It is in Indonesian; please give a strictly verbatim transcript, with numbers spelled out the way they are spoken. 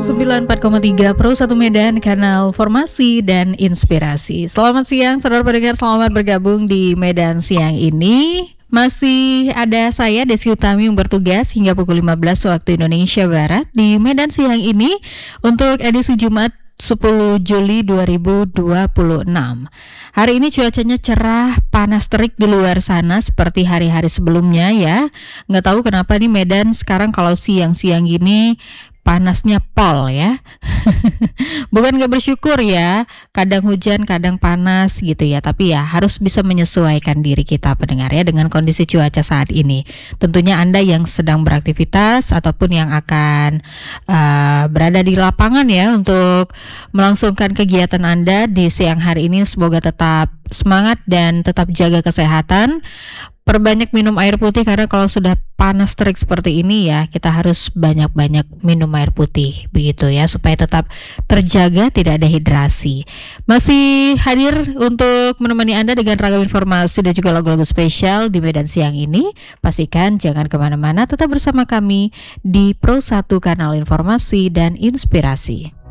sembilan puluh empat koma tiga Pro satu Medan, kanal Formasi dan Inspirasi. Selamat siang saudara pendengar, selamat bergabung di Medan siang ini. Masih ada saya Desi Utami yang bertugas hingga pukul lima belas waktu Indonesia Barat di Medan siang ini untuk edisi Jumat sepuluh Juli dua ribu dua puluh enam. Hari ini cuacanya cerah, panas terik di luar sana seperti hari-hari sebelumnya ya. Nggak tahu kenapa nih Medan sekarang kalau siang-siang gini panasnya pol ya. Bukan gak bersyukur ya, kadang hujan kadang panas gitu ya, tapi ya harus bisa menyesuaikan diri kita pendengar ya dengan kondisi cuaca saat ini. Tentunya Anda yang sedang beraktivitas ataupun yang akan uh, berada di lapangan ya untuk melangsungkan kegiatan Anda di siang hari ini, semoga tetap semangat dan tetap jaga kesehatan. Perbanyak minum air putih karena kalau sudah panas terik seperti ini ya, kita harus banyak-banyak minum air putih begitu ya, supaya tetap terjaga tidak ada hidrasi. Masih hadir untuk menemani Anda dengan ragam informasi dan juga lagu-lagu spesial di Medan siang ini. Pastikan jangan kemana-mana, tetap bersama kami di Pro satu Kanal Informasi dan Inspirasi.